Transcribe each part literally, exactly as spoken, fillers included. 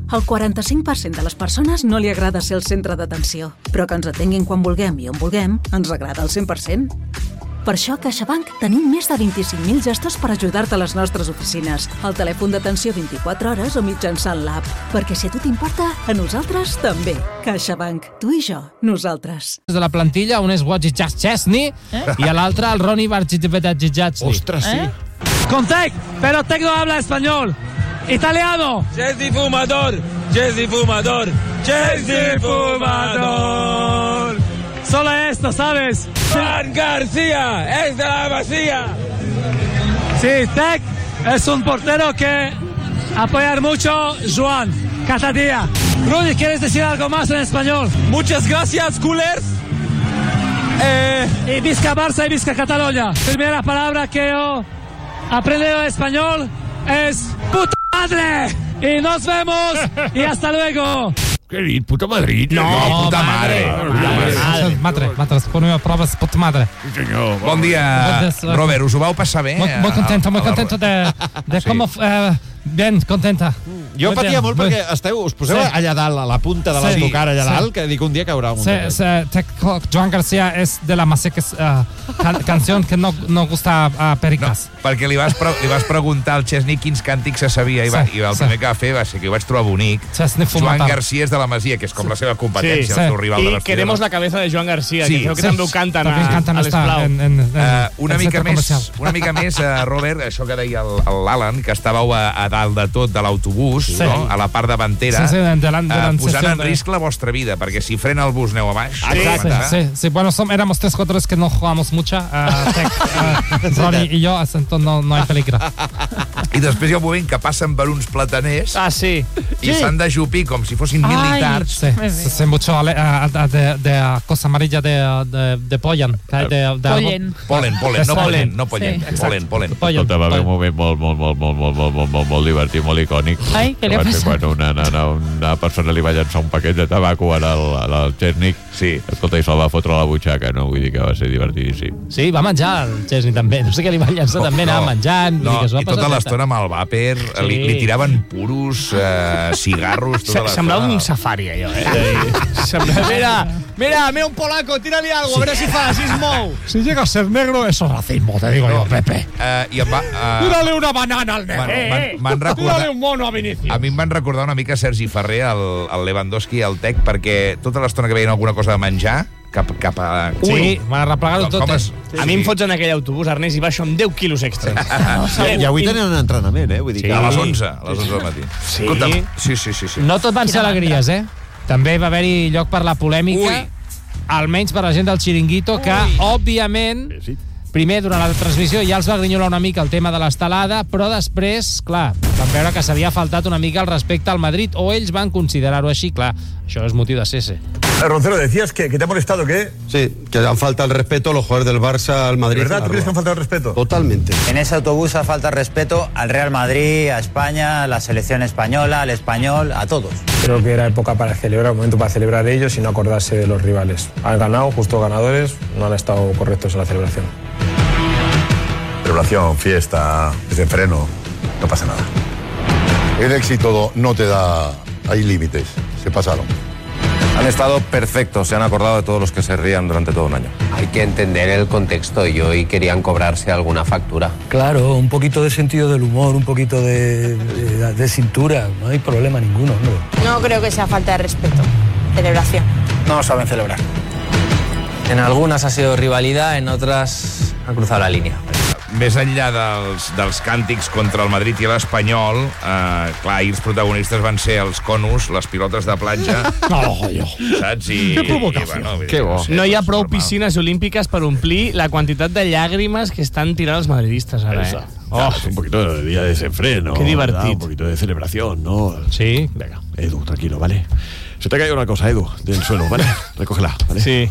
Al quaranta-cinc per cent de les persones no li agrada ser el centre d'atenció, però que ens atenguin quan vulguem i on vulguem ens agrada al cent per cent. Per això a CaixaBank tenim més de vint-i-cinc mil gestors per ajudar-te a les nostres oficines, al telèfon d'atenció vint-i-quatre hores o mitjançant l'app. Perquè si a tu t'importa, a nosaltres també. CaixaBank. Tu i jo. Nosaltres. De la plantilla, un és Wojciech Szczesny eh? i l'altre el Ronnie Bartolomei. Ostres, sí. Eh? Con Tec, pero Tec no habla español. Italiano. Chelsea fumador, Chelsea fumador, Chelsea fumador. Solo esto, ¿sabes? Juan García, es de la Masía. Sí, Tec es un portero que apoya mucho Joan cada día. Rudy, ¿quieres decir algo más en español? Muchas gracias, culers. Eh... Y Visca Barça y Visca Cataluña. Primera palabra que yo aprendí en español es puta madre. Y nos vemos y hasta luego. Què he dit? Puta Madrid? No, no puta madre. madre. Madre, madre, madre, ponemos pruebas puta madre. Sí, senyor. Bon dia, Robert, us ho vau passar bé? Muy, muy contento, muy contento de, de Sí. cómo... Eh, bien, contenta. Jo patia molt Muy- perquè esteu, us poseu Sí. allà dalt, a la punta de Sí. l'autocar allà Sí. dalt, que dic un dia caurà un Sí, sí, Tec- Joan García es de la Masía, que es uh, can canción que no, no gusta a No, Pericas. perquè li vas, pre li vas preguntar al Chesney quins càntics se sabia i, va, Sí, i el sí. primer que va fer va ser que ho vaig trobar bonic. Chesney Joan Fumatar. García és de la Masia, que és com la seva competència, Sí, el sí. seu rival de I vestidor. queremos la cabeza de Joan García, Sí, que creu que Sí, també ho canten també a, canten a està l'Esplau. en, en, en, Uh, una, en mica centre més, comercial. una mica més, uh, Robert, això que deia l'Alan, que estàveu a, a dalt de tot de l'autobús, Sí. no? A la part davantera, Sí, sí, delant- delant uh, posant sessió en de- risc la vostra vida, perquè si frena el bus aneu a baix. Sí, sí, sí, bueno, som, éramos tres jugadores que no jugamos mucho, uh, Tec, uh, Ronnie y yo, entonces no, no hay peligro. I després hi ha un moment que passen per uns plataners Ah, sí. i s'han d'ajupir com si fossin militars. Sí, se, se mucho ale, a, a, de, de cosa amarilla de, de, de pollen. Que hay de, de Pollen. Polen, polen, no Polen. polen, no pollen, Sí. polen, polen. pollen, Escolta, va haver un pollen. moment molt, molt, molt, molt, molt, molt, molt, molt, molt divertit, molt icònic. Ai, què li ha Va ser passat? Quan una, una, una persona li va llançar un paquet de tabaco al, al Tèrnic. Sí. Escolta, i se'l va fotre a la butxaca, no? Vull dir que va ser divertidíssim. Sí, va menjar el Chesney també. No sé què li va llançar, també anava menjant. vull No, dir que s'ho va i tota passar l'estona amb el vàper, Sí. li, li tiraven puros, eh, cigarros, tota l'estona. Semblava un safari, allò, eh? Semblava... Mira, mira, mira un polaco, tírale algo, a ver si fa, si es mou. Si llega a ser negro, eso es racismo, te digo yo, Pepe. Eh, I em va... Eh, Tírale una banana al negro. M'han- m'han- m'han recordat... Tírale un mono a Vinicius. A mi em van recordar una mica Sergi Ferrer, el, el Lewandowski i el Tec, perquè tota l'estona que veien alguna cosa de menjar, cap, cap a... Sí, m'ha replegat Com- tot. com eh? es- A mi em fots en aquell autobús, Ernest, i baixo amb deu quilos extra. I avui tenen un entrenament, eh? Vull dir Sí. que... A les onze, a les onze del matí. Sí. Escolta'm, sí, sí, sí, sí. No tot van ser alegries, eh? També va haver-hi lloc per la polèmica, Ui. almenys per la gent del Chiringuito, que, òbviament, Sí. primer, durant la transmissió, ja els va grinyolar una mica el tema de l'estelada, però després, clar, van veure que s'havia faltat una mica el respecte al Madrid, o ells van considerar-ho així, clar, això és motiu de cese. Roncero, decías que, que te ha molestado, ¿qué? Sí, que han falta el respeto a los jugadores del Barça, al ¿De Madrid. verdad a tú crees que han Roma. faltado el respeto? Totalmente. En ese autobús ha falta respeto al Real Madrid, a España, a la selección española, al español, a todos. Creo que era época para celebrar, momento para celebrar ellos y no acordarse de los rivales. Han ganado, justo ganadores, no han estado correctos en la celebración. Celebración, fiesta, desenfreno, no pasa nada. El éxito no te da... Hay límites, se pasaron. Han estado perfectos, se han acordado de todos los que se rían durante todo un año. Hay que entender el contexto y hoy querían cobrarse alguna factura. Claro, un poquito de sentido del humor, un poquito de, de, de cintura, no hay problema ninguno, hombre. No creo que sea falta de respeto. Celebración. No saben celebrar. En algunas ha sido rivalidad, en otras han cruzado la línea. Més enllà dels, dels càntics contra el Madrid i l'Espanyol, eh, clar, ahir els protagonistes van ser els conus, les pilotes de platja, Oh, jo. saps? I, Que provocació. i, bueno, vull dir, Que bo. sé, No hi ha és prou normal. piscines olímpiques per omplir la quantitat de llàgrimes que estan tirant els madridistes ara, eh? Oh, es un poquito de día de desenfreno. Qué divertido. ¿verdad? Un poquito de celebración, ¿no? Sí. Venga, Edu, tranquilo, ¿vale? Se te ha caído una cosa, Edu, del suelo, ¿vale? Recógela, ¿vale? Sí.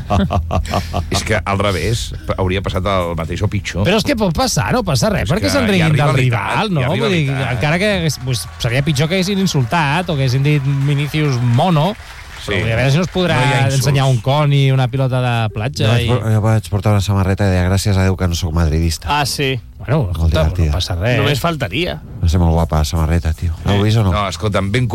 És que al revés, hauria passat el mateix o pitjor. Però és que pot passar, no passa res, És perquè que se'n hi ha riguin del rivalitat, rival, no? hi ha Vull dir, rivalitat. encara que hagués- pues, seria pitjor que haguessin insultat o que haguessin dit Vinicius mono, Sí. però a veure si no es podrà No hi ha insults. ensenyar un con i una pilota de platja. Jo I... vaig, jo vaig portar una samarreta i deia gràcies a Déu que no sóc madridista. Ah, sí. Bueno, escolta, no divertida. passa res. Només faltaria. Va ser molt guapa la samarreta, tio. L'heu vist o no? No, escolta'm, ben